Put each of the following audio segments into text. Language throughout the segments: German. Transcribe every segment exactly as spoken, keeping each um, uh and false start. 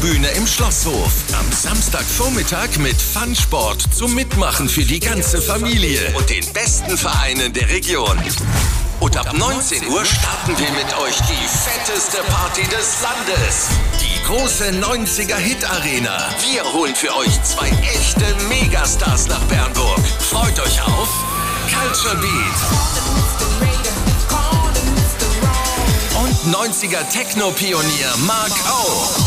Bühne im Schlosshof. Am Samstagvormittag mit Funsport zum Mitmachen für die ganze Familie und den besten Vereinen der Region. Und ab neunzehn Uhr starten wir mit euch die fetteste Party des Landes. Die große neunziger-Hit-Arena. Wir holen für euch zwei echte Megastars nach Bernburg. Freut euch auf Culture Beat und neunziger-Techno-Pionier Mark O.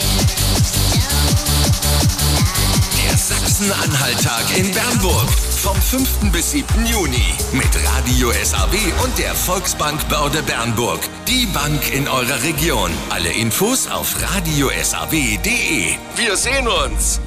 Der Sachsen-Anhalt-Tag in Bernburg. Vom fünften bis siebten Juni mit Radio S A W und der Volksbank Börde Bernburg. Die Bank in eurer Region. Alle Infos auf radio s a w punkt d e. Wir sehen uns!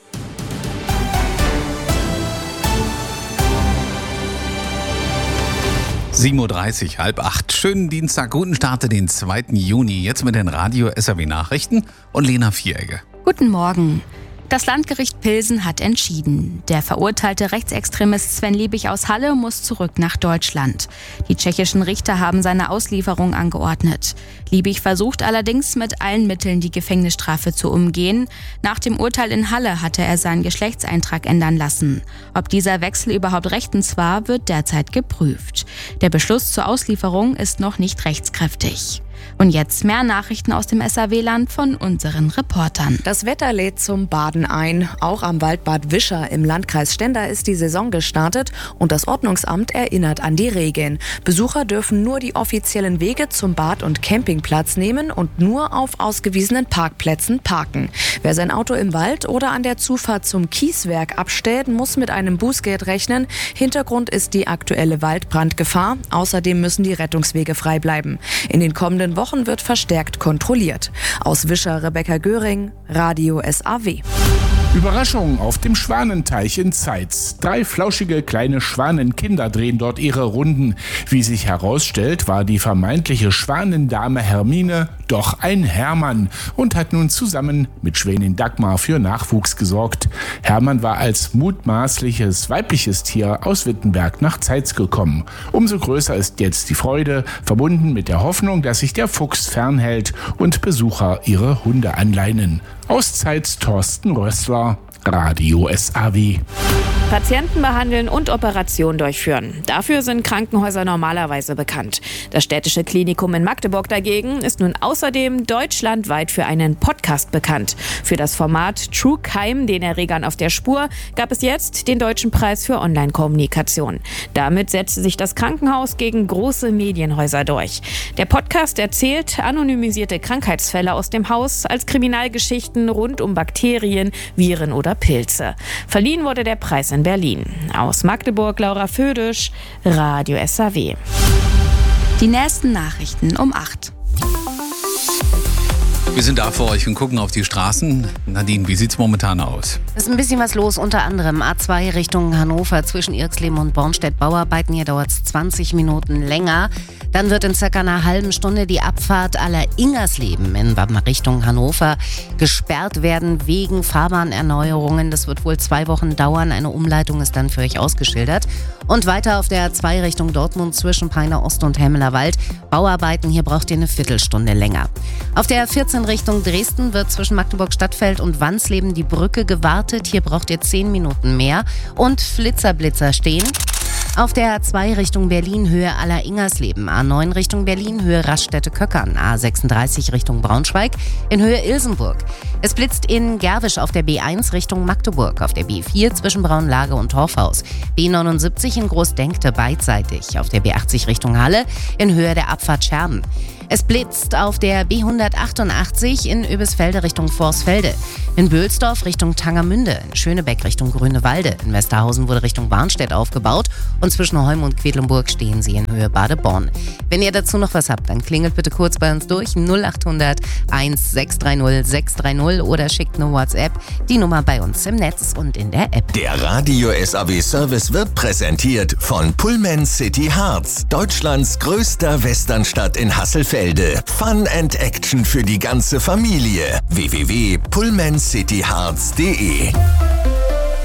sieben Uhr dreißig, halb acht. Schönen Dienstag, guten Start in den zweiten Juni. Jetzt mit den Radio S A W Nachrichten und Lena Vieregge. Guten Morgen. Das Landgericht Pilsen hat entschieden. Der verurteilte Rechtsextremist Sven Liebig aus Halle muss zurück nach Deutschland. Die tschechischen Richter haben seine Auslieferung angeordnet. Liebig versucht allerdings mit allen Mitteln die Gefängnisstrafe zu umgehen. Nach dem Urteil in Halle hatte er seinen Geschlechtseintrag ändern lassen. Ob dieser Wechsel überhaupt rechtens war, wird derzeit geprüft. Der Beschluss zur Auslieferung ist noch nicht rechtskräftig. Und jetzt mehr Nachrichten aus dem S A W-Land von unseren Reportern. Das Wetter lädt zum Baden ein. Auch am Waldbad Wischer im Landkreis Stendal ist die Saison gestartet und das Ordnungsamt erinnert an die Regeln. Besucher dürfen nur die offiziellen Wege zum Bad und Campingplatz nehmen und nur auf ausgewiesenen Parkplätzen parken. Wer sein Auto im Wald oder an der Zufahrt zum Kieswerk abstellt, muss mit einem Bußgeld rechnen. Hintergrund ist die aktuelle Waldbrandgefahr. Außerdem müssen die Rettungswege frei bleiben. In den kommenden Wochen Wochen wird verstärkt kontrolliert. Aus Wischer Rebecca Göring, Radio S A W. Überraschung auf dem Schwanenteich in Zeitz. Drei flauschige kleine Schwanenkinder drehen dort ihre Runden. Wie sich herausstellt, war die vermeintliche Schwanendame Hermine doch ein Hermann und hat nun zusammen mit Schwänin Dagmar für Nachwuchs gesorgt. Hermann war als mutmaßliches weibliches Tier aus Wittenberg nach Zeitz gekommen. Umso größer ist jetzt die Freude, verbunden mit der Hoffnung, dass sich der Fuchs fernhält und Besucher ihre Hunde anleinen. Aus Zeitz Thorsten Rössler, Radio S A W. Patienten behandeln und Operationen durchführen. Dafür sind Krankenhäuser normalerweise bekannt. Das städtische Klinikum in Magdeburg dagegen ist nun außerdem deutschlandweit für einen Podcast bekannt. Für das Format True Crime, den Erregern auf der Spur, gab es jetzt den Deutschen Preis für Online-Kommunikation. Damit setzte sich das Krankenhaus gegen große Medienhäuser durch. Der Podcast erzählt anonymisierte Krankheitsfälle aus dem Haus als Kriminalgeschichten rund um Bakterien, Viren oder Pilze. Verliehen wurde der Preis in Berlin. Aus Magdeburg, Laura Födisch, Radio S A W. Die nächsten Nachrichten um acht. Wir sind da für euch und gucken auf die Straßen. Nadine, wie sieht's momentan aus? Es ist ein bisschen was los, unter anderem A zwei Richtung Hannover zwischen Irxleben und Bornstedt-Bauarbeiten. Hier dauert es zwanzig Minuten länger. Dann wird in circa einer halben Stunde die Abfahrt aller Ingersleben in Richtung Hannover gesperrt werden wegen Fahrbahnerneuerungen. Das wird wohl zwei Wochen dauern. Eine Umleitung ist dann für euch ausgeschildert. Und weiter auf der A zwei Richtung Dortmund zwischen Peine Ost und Hemmeler Wald. Bauarbeiten, hier braucht ihr eine Viertelstunde länger. Auf der A vierzehn Richtung Dresden wird zwischen Magdeburg-Stadtfeld und Wansleben die Brücke gewartet. Hier braucht ihr zehn Minuten mehr. Und Flitzerblitzer stehen. Auf der A zwei Richtung Berlin Höhe Aller-Ingersleben, A neun Richtung Berlin Höhe Raststätte-Köckern, A sechsunddreißig Richtung Braunschweig in Höhe Ilsenburg. Es blitzt in Gerwisch auf der B eins Richtung Magdeburg, auf der B vier zwischen Braunlage und Torfhaus, B neunundsiebzig in Großdenkte beidseitig, auf der B achtzig Richtung Halle in Höhe der Abfahrt Scherben. Es blitzt auf der B hundertachtundachtzig in Öbisfelde Richtung Vorsfelde, in Böhlsdorf Richtung Tangermünde, in Schönebeck Richtung Grünewalde, in Westerhausen wurde Richtung Barnstedt aufgebaut und zwischen Holm und Quedlinburg stehen sie in Höhe Badeborn. Wenn ihr dazu noch was habt, dann klingelt bitte kurz bei uns durch null achthundert eins sechs drei null sechs drei null oder schickt eine WhatsApp, die Nummer bei uns im Netz und in der App. Der Radio S A W Service wird präsentiert von Pullman City Harz, Deutschlands größter Westernstadt in Hasselfelde. Fun and Action für die ganze Familie. w w w punkt pullman city harz punkt d e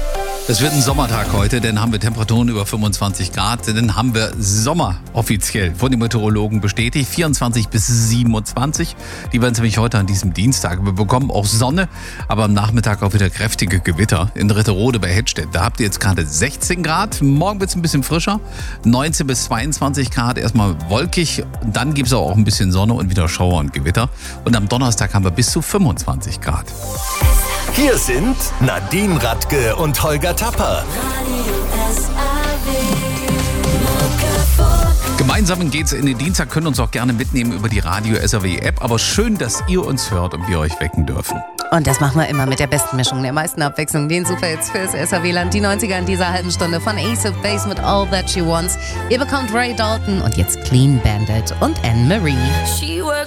Es wird ein Sommertag heute, denn haben wir Temperaturen über fünfundzwanzig Grad, dann haben wir Sommer offiziell von den Meteorologen bestätigt, vierundzwanzig bis siebenundzwanzig. Die werden nämlich heute an diesem Dienstag. Wir bekommen auch Sonne, aber am Nachmittag auch wieder kräftige Gewitter. In Ritterode bei Hettstedt, da habt ihr jetzt gerade sechzehn Grad, morgen wird es ein bisschen frischer, neunzehn bis zweiundzwanzig Grad, erstmal wolkig, dann gibt es auch ein bisschen Sonne und wieder Schauer und Gewitter. Und am Donnerstag haben wir bis zu fünfundzwanzig Grad. Hier sind Nadine Radke und Holger Tapper. Gemeinsam geht's in den Dienstag, können uns auch gerne mitnehmen über die Radio S R W App. Aber schön, dass ihr uns hört und wir euch wecken dürfen. Und das machen wir immer mit der besten Mischung, der meisten Abwechslung, den Superhits fürs S R W-Land. Die neunziger in dieser halben Stunde von Ace of Base mit All That She Wants. Ihr bekommt Ray Dalton und jetzt Clean Bandit und Anne Marie.